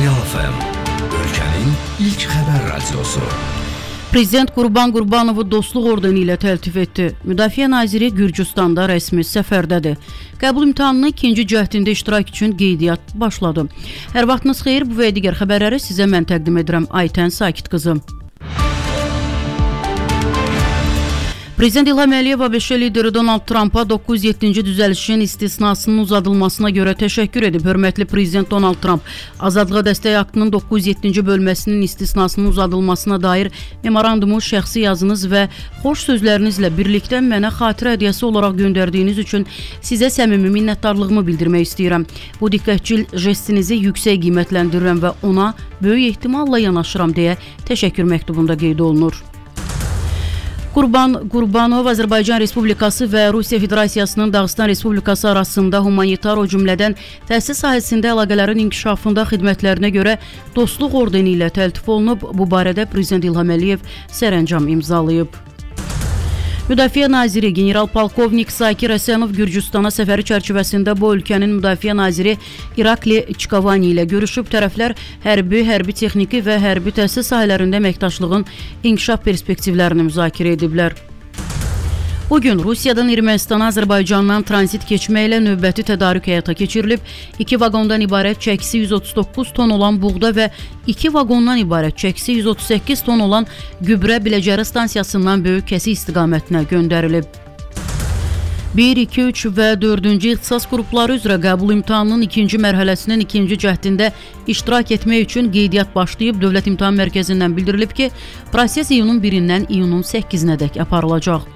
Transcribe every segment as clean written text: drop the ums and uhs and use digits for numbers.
Real FM, ölkənin ilk xəbər radiosu. Prezident Qurban Qurbanovu dostluq ordeni ilə təltif etdi. Müdafiə naziri Gürcüstanda rəsmi səfərdədir. Qəbul imtahanının ikinci cəhdində iştirak üçün qeydiyyat başladı. Hər vaxtınız xeyir, bu və digər xəbərləri sizə mən təqdim edirəm. Aytən Sakit qızı. Prezident İlham Əliyev ABŞ lideri Donald Trumpa 907-ci düzəlişin istisnasının uzadılmasına görə təşəkkür edib. Hörmətli Prezident Donald Trump, Azadlığa Dəstək Aktının 907-ci bölməsinin istisnasının uzadılmasına dair memorandumu şəxsi yazınız və xoş sözlərinizlə birlikdə mənə xatirə hədiyyəsi olaraq göndərdiyiniz üçün sizə səmimi minnətdarlığımı bildirmək istəyirəm. Bu diqqətcil jestinizi yüksək qiymətləndirirəm və ona böyük ehtimalla yanaşıram deyə təşəkkür məktubunda qeyd olunur. Qurban Qurbanov Azərbaycan Respublikası və Rusiya Federasiyasının Dağıstan Respublikası arasında humanitar, o cümlədən təhsil sahəsində əlaqələrin inkişafında xidmətlərinə görə dostluq ordeni ilə təltif olunub. Bu barədə Prezident İlham Əliyev sərəncam imzalayıb. Müdafiə naziri general-polkovnik Zakir Əsənov Gürcüstana səfəri çərçivəsində bu ölkənin müdafiə naziri İrakli Çikavani ilə görüşüb. Tərəflər hərbi texniki və hərbi təhsil sahələrində əməkdaşlığın inkişaf perspektivlərini müzakirə ediblər. Bugün Rusiyadan Ermənistana Azərbaycandan tranzit keçməklə növbəti tədarük həyata keçirilib. 2 vaqondan ibarət çəkisi 139 ton olan buğda və 2 vaqondan ibarət çəkisi 138 ton olan gübrə Biləcəri stansiyasından böyük kəsi istiqamətinə göndərilib. 1, 2, 3 və 4-cü ixtisas qrupları üzrə qəbul imtahanının ikinci mərhələsinin ikinci cəhdində iştirak etmək üçün qeydiyyat başlayıb. Dövlət İmtahan Mərkəzindən bildirilib ki, proses iyunun 1-dən iyunun 8-nədək aparılacaq.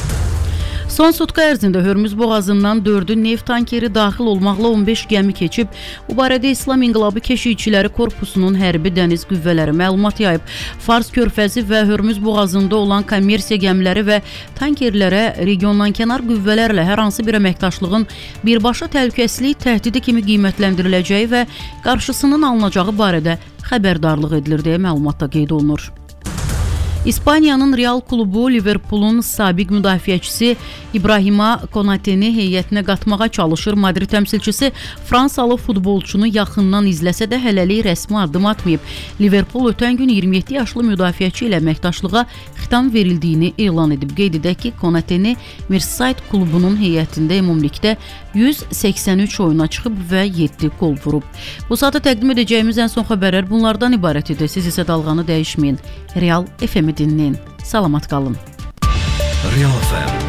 Son sutka ərzində Hörmüz boğazından 4 neft tankeri daxil olmaqla 15 gəmi keçib. Bu barədə İslam İnqilabı Keşikçiləri Korpusunun hərbi dəniz qüvvələri məlumat yayıb. Fars körfəzi və Hörmüz boğazında olan kommersiya gəmiləri və tankerlərə regiondan kənar qüvvələrlə hər hansı bir əməkdaşlığın birbaşa təhlükəsizlik təhdidi kimi qiymətləndiriləcəyi və qarşısının alınacağı barədə xəbərdarlıq edilir deyə məlumatda qeyd olunur. İspaniyanın Real klubu Liverpoolun sabiq müdafiəçisi İbrahima Konateni heyətinə qatmağa çalışır. Madrid təmsilçisi Fransalı futbolçunu yaxından izləsə də hələlik rəsmi addım atmayıb. Liverpool ötən gün 27 yaşlı müdafiəçi ilə əməkdaşlığa xitam verildiyini elan edib. Qeyd edək ki, Konateni Merseyside klubunun heyətində ümumilikdə 183 oyuna çıxıb və 7 gol vurub. Bu saata təqdim edəcəyimiz ən son xəbərlər bunlardan ibarət idi. Siz isə dalğanı dəyişməyin. Real FM-i dinləyin. Salamat qalın. Real FM